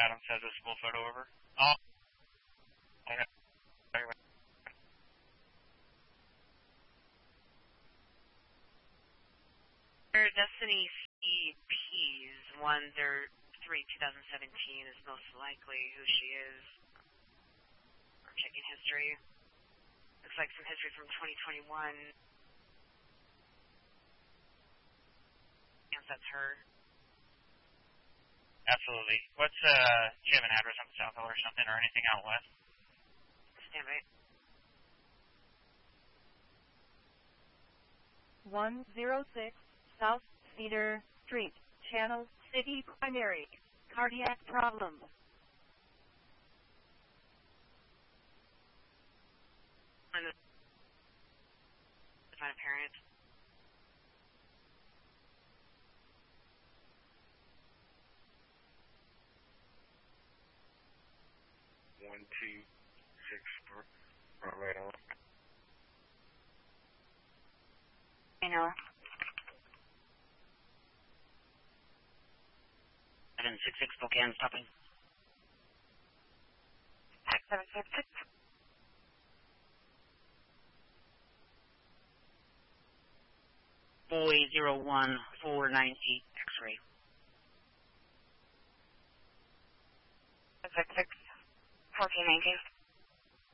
Adams has a full photo over. Oh, okay. Destiny CPs 1/3/2017 is most likely who she is. I'm checking history. Looks like some history from 2021. Yes, that's her. Absolutely. What's, do you have an address on South Hill or something, or anything out west? Stand by. 106 South Cedar Street, Channel City Primary. Cardiac problem. Find a parent. One, two, six, right on. I know. 766 Spokane stopping. 766. Boy 01498 X-ray. 766. 1419.